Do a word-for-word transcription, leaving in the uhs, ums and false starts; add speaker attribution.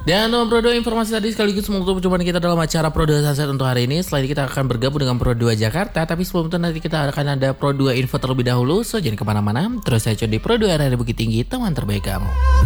Speaker 1: Dan untuk Pro dua informasi tadi sekaligus menutup perjumpaan kita dalam acara Pro dua Sunset untuk hari ini. Selain itu kita akan bergabung dengan Pro dua Jakarta, tapi sebelum itu nanti kita akan ada Pro dua info terlebih dahulu. So jangan kemana-mana, terus saya di Pro dua area Bukit Tinggi, teman terbaik kamu.